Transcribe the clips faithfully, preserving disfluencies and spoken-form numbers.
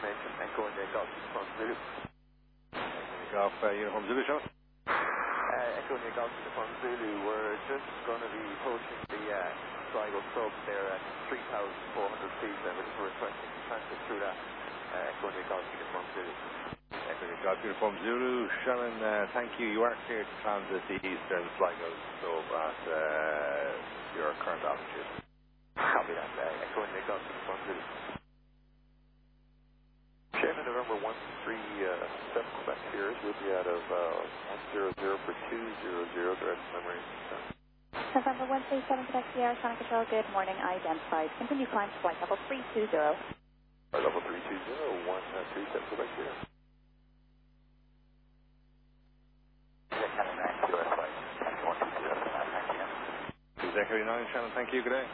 information. Echo India Golf Uniform Zulu. Golf uh, Uniform Zulu, Sean. Uh, Echo India Golf Uniform Zulu, we're just going to be approaching the uh, Sligo Sub there at three thousand four hundred feet. Uh, we're just requesting transit through that. Uh, Echo India Golf Uniform Zulu. Echo India Golf Uniform Zulu. Shannon, uh, thank you. You are clear to transit the eastern Sligo Sub at uh, your current altitude. Copy that. Uh, Echo India Golf Uniform Zulu. Shannon, November one three seven Quebec Sierra, we'll be out of uh, one zero zero for two zero zero, direct memory. November one three seven Quebec Sierra, Sonic Control, good morning, identified. Continue climb to flight level three two zero. Or level three two zero, one three seven Quebec Sierra. Echo nine, Shannon, thank you. Good day.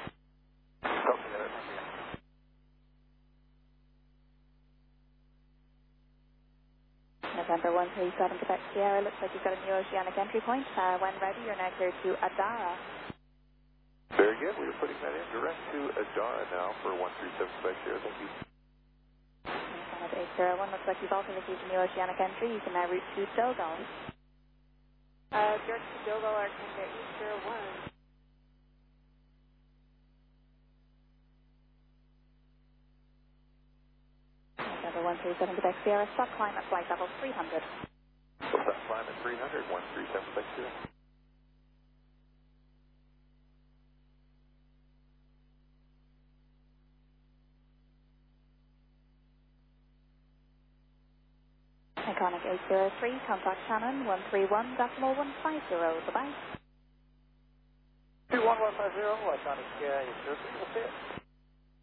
November one three seven Quebec Sierra, looks like you've got a new oceanic entry point. Uh, when ready, you're now clear to Adara. Very good. We're putting that in direct to Adara now for one three seven Quebec Sierra. Thank you. Planet eight zero one, looks like you've also received a new oceanic entry. You can now route to Dogal. Uh, direct to Dogal, Arcanda eight zero one. November one three seven Quebec Sierra, stop climb at flight level three hundred. Stop climb at three hundred, one three seven Quebec Sierra. Iconic eight zero three, contact Shannon one three one decimal one five zero. Bye-bye. three one one five zero, Iconic uh, eight zero three, we'll see it.